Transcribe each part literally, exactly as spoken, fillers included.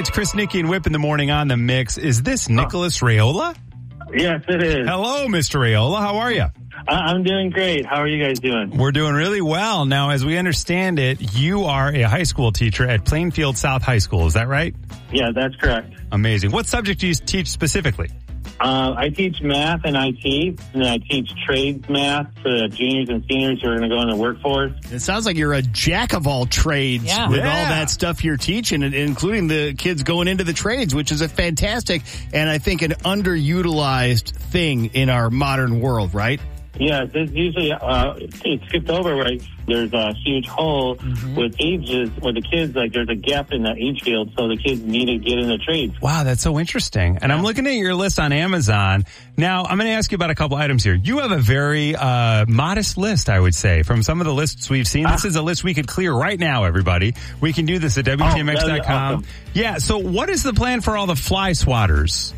it's Chris, Nikki, and Whip in the morning on the mix. Is this Nicholas Raiola? Yes, it is. Hello, Mister Raiola. How are you? I'm doing great. How are you guys doing? We're doing really well. Now, as we understand it, you are a high school teacher at Plainfield South High School. Is that right? Yeah, that's correct. Amazing. What subject do you teach specifically? Uh, I teach math and I T, and I teach trades math for the juniors and seniors who are going to go in the workforce. It sounds like you're a jack of all trades Yeah. with Yeah. all that stuff you're teaching, including the kids going into the trades, which is a fantastic and I think an underutilized thing in our modern world, right? Yes, it's usually uh, it's skipped over, right? There's a huge hole mm-hmm. with ages, with the kids, like there's a gap in the age field, so the kids need to get in the trades. Wow, that's so interesting. And I'm looking at your list on Amazon. Now, I'm going to ask you about a couple items here. You have a very uh modest list, I would say, from some of the lists we've seen. This ah. is a list we could clear right now, everybody. We can do this at W T M X dot com. Oh, awesome. Yeah, so what is the plan for all the fly swatters?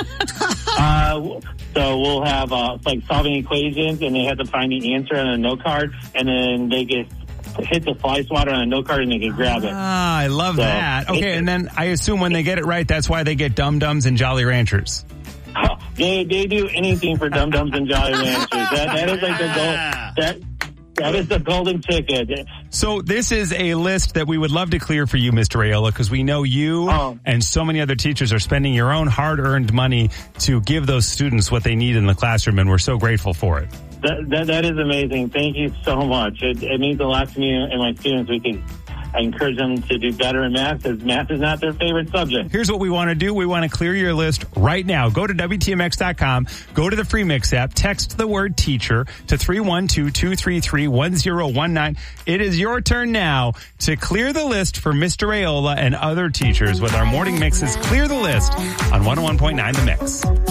uh, so we'll have uh, like solving equations, and they have to find the answer on a note card, and then they get hit the fly swatter on a note card, and they can grab it. Ah, I love so, that. Okay, and then I assume when they get it right, that's why they get Dum Dums and Jolly Ranchers. Oh, they they do anything for Dum Dums and Jolly Ranchers. That that is like the goal. That. That is the golden ticket. So this is a list that we would love to clear for you, Mister Raiola, because we know you oh. and so many other teachers are spending your own hard-earned money to give those students what they need in the classroom, and we're so grateful for it. That that, that is amazing. Thank you so much. It, it means a lot to me and my students. We can I encourage them to do better in math, because math is not their favorite subject. Here's what we want to do. We want to clear your list right now. Go to W T M X dot com. Go to the free Mix app. Text the word teacher to three one two, two three three, one zero one nine. It is your turn now to clear the list for Mister Raiola and other teachers with our morning mixes. Clear the list on one oh one point nine The Mix.